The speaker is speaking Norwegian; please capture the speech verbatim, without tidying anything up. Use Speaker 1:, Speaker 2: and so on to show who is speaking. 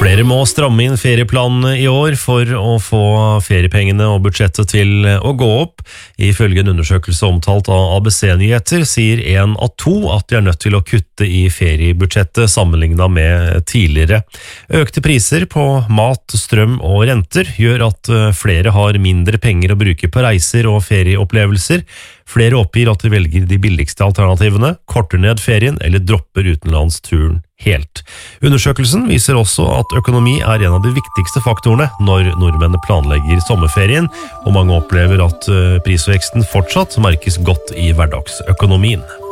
Speaker 1: Flere må stramme inn ferieplanene i år for å få feriepengene og budsjettet til å gå opp. Ifølge en undersøkelse omtalt av A B C-nyheter sier en av to at de er nødt til å kutte i feriebudsjettet sammenlignet med tidligere. Økte priser på mat, strøm og renter gjør at flere har mindre penger å bruke på reiser og ferieopplevelser. Flere oppgir at de velger de billigste alternativene, korter ned ferien eller dropper utenlandsturen helt. Undersøkelsen viser også at økonomi er en av de viktigste faktorene når nordmennene planlegger sommerferien, og mange opplever at prisveksten fortsatt merkes godt i hverdagsøkonomien.